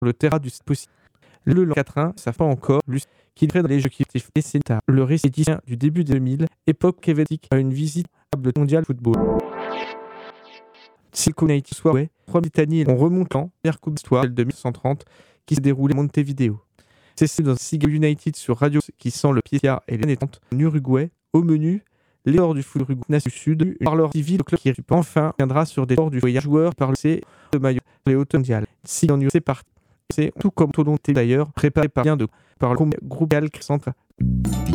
le terrain du possible. Le 4-1, ça fait encore plus qu'il ferait dans les jeux qui et c'est tard. Le récédicien du début des 2000, époque helvétique, à une visite table mondiale football. Silco United soit ouais, 3 Britanniques on remonte en première coupe d'histoire de 1930 qui se déroulait à Montevideo. C'est dans Siga United sur Radio qui sent le Pietia et les 30 en Uruguay. Au menu, les sports du foot uruguayen du Sud, par leur civil, le club qui enfin viendra sur des sports du voyage joueur par le C de maillot les hautes mondiales. Si en c'est parti. C'est tout comme Tolonté d'ailleurs, préparé par bien de par le groupe Centre.